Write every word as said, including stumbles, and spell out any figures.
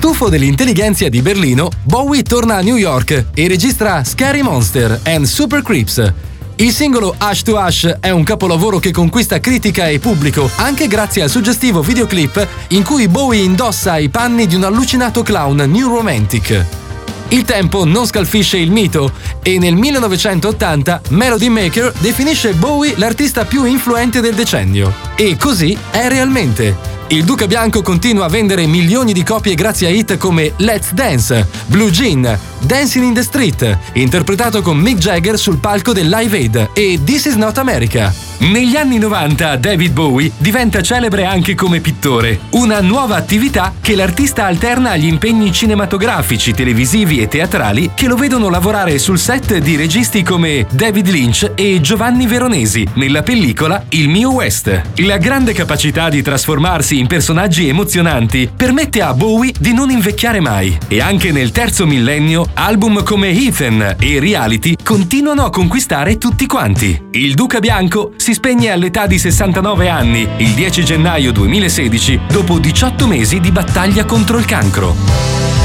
Stufo dell'intelligenza di Berlino, Bowie torna a New York e registra Scary Monster and Super Creeps. Il singolo Hush to Hush è un capolavoro che conquista critica e pubblico anche grazie al suggestivo videoclip in cui Bowie indossa i panni di un allucinato clown new romantic. Il tempo non scalfisce il mito e nel millenovecentottanta Melody Maker definisce Bowie l'artista più influente del decennio. E così è realmente. Il Duca Bianco continua a vendere milioni di copie grazie a hit come Let's Dance, Blue Jean, Dancing in the Street, interpretato con Mick Jagger sul palco del Live Aid, e This Is Not America. Negli anni novanta David Bowie diventa celebre anche come pittore, una nuova attività che l'artista alterna agli impegni cinematografici, televisivi e teatrali che lo vedono lavorare sul set di registi come David Lynch e Giovanni Veronesi nella pellicola Il mio West. La grande capacità di trasformarsi in personaggi emozionanti permette a Bowie di non invecchiare mai, e anche nel terzo millennio album come Ethan e Reality continuano a conquistare tutti quanti. Il Duca Bianco si spegne all'età di sessantanove anni il dieci gennaio duemilasedici dopo diciotto mesi di battaglia contro il cancro.